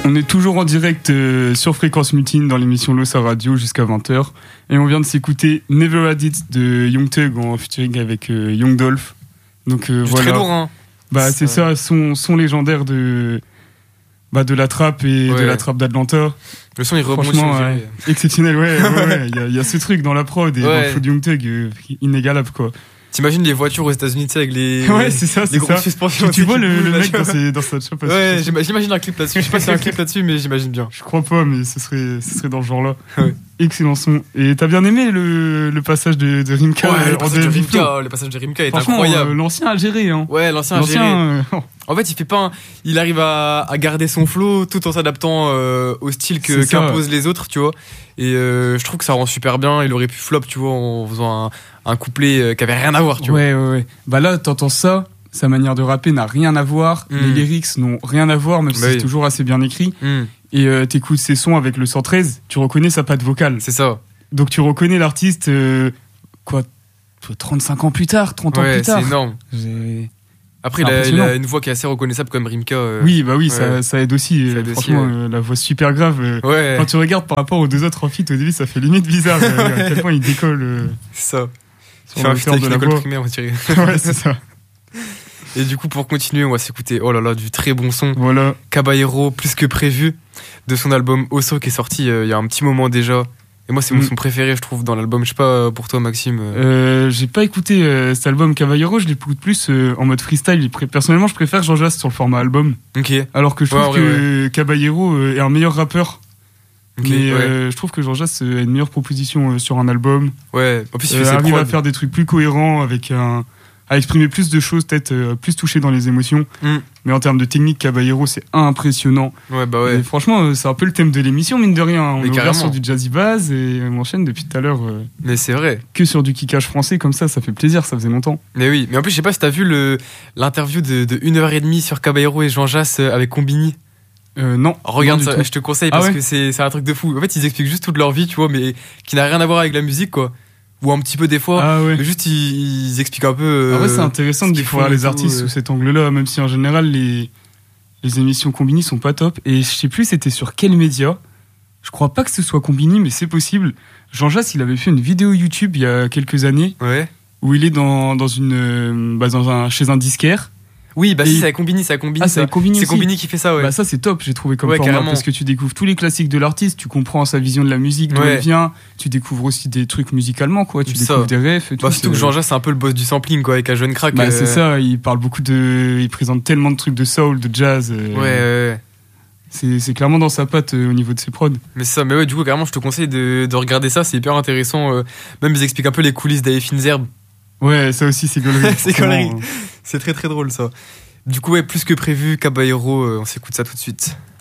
On est toujours en direct sur Fréquence Mutine dans l'émission Losa Radio jusqu'à 20h. Et on vient de s'écouter Never Had It de Young Thug en featuring avec Young Dolph. Donc voilà. Très lourd, hein. Bah, c'est ça, son légendaire de la trappe et de la trappe d'Atlanta. Le son, il rebondit. Franchement, exceptionnel, ouais. Il y a ce truc dans la prod et dans le flow de Young Thug, inégalable, quoi. T'imagines les voitures aux États-Unis, tu sais, avec les grosses suspensions. Tu vois le mec dans sa chope. Ouais, j'imagine un clip là-dessus. Je sais pas si c'est un clip là-dessus, mais j'imagine bien. Je crois pas, mais ce serait dans ce genre-là. Ouais. Excellent son. Et t'as bien aimé le passage de Rimka? Ouais, le passage de Rimka est incroyable. L'ancien a géré, hein. Ouais, l'ancien a géré. En fait, il arrive à garder son flow tout en s'adaptant au style qu'imposent les autres, tu vois. Et je trouve que ça rend super bien. Il aurait pu flop, tu vois, en faisant un couplet qui avait rien à voir, tu vois. Ouais. Bah là, t'entends ça, sa manière de rapper n'a rien à voir. Les lyrics n'ont rien à voir, même si c'est toujours assez bien écrit. Et t'écoutes ses sons avec le 113, tu reconnais sa patte vocale. C'est ça. Donc tu reconnais l'artiste, 35 ans plus tard, 30 ans plus tard. C'est énorme. Après, il a une voix qui est assez reconnaissable comme Rimka. Oui, ça aide aussi. Franchement, la voix super grave. Quand tu regardes par rapport aux deux autres en feat, au début, ça fait limite bizarre. À quel point il décolle. C'est ça. Sur le feat de l'école primaire, on dirait. Ouais, c'est ça. Et du coup, pour continuer, on va s'écouter, du très bon son. Voilà. Caballero, plus que prévu, de son album Osso, qui est sorti il y a un petit moment déjà. Et moi, c'est mon son préféré, je trouve, dans l'album. Je sais pas pour toi, Maxime. J'ai pas écouté cet album Caballero, je l'écoute plus en mode freestyle. Personnellement, je préfère Jean Jass sur le format album. Ok. Alors que je trouve que Caballero est un meilleur rappeur. Okay, mais je trouve que Jean Jass a une meilleure proposition sur un album. Ouais. En plus, il arrive à faire des trucs plus cohérents à exprimer plus de choses, peut-être plus touché dans les émotions. Mais en termes de technique, Caballero, c'est impressionnant. Ouais. Et franchement, c'est un peu le thème de l'émission, mine de rien. On est ouvert sur du jazzy bass et on enchaîne depuis tout à l'heure. Mais c'est vrai. Que sur du kickage français, comme ça fait plaisir, ça faisait longtemps. Mais oui, mais en plus, je sais pas si t'as vu l'interview de 1h30 sur Caballero et Jean Jass avec Combini. Non. Regarde ça, je te conseille parce que c'est un truc de fou. En fait, ils expliquent juste toute leur vie, tu vois, mais qui n'a rien à voir avec la musique, quoi. Ou un petit peu des fois, mais juste ils expliquent un peu. En vrai, c'est intéressant de découvrir les artistes sous cet angle-là, même si en général les émissions Combini sont pas top. Et je sais plus c'était sur quel média. Je crois pas que ce soit Combini, mais c'est possible. Jean Jass, il avait fait une vidéo YouTube il y a quelques années, où il est chez un disquaire. Oui, c'est à Combini, c'est Combini qui fait ça, ouais. Bah ça c'est top, j'ai trouvé comme format, parce que tu découvres tous les classiques de l'artiste, tu comprends sa vision de la musique, d'où elle vient, tu découvres aussi des trucs musicalement, quoi, tu découvres des refs et tout. Surtout que Jean Jass c'est un peu le boss du sampling, quoi, avec un jeune crack. C'est ça, il parle beaucoup il présente tellement de trucs de soul, de jazz. Ouais. C'est clairement dans sa patte au niveau de ses prods. Mais ça, mais ouais, du coup, carrément, je te conseille de regarder ça, c'est hyper intéressant. Même ils expliquent un peu les coulisses d'Aïe Finzerbe. Ouais, ça aussi, c'est gaulerie. C'est gaulerie. C'est très très drôle, ça. Du coup, plus que prévu, Caballero, on s'écoute ça tout de suite.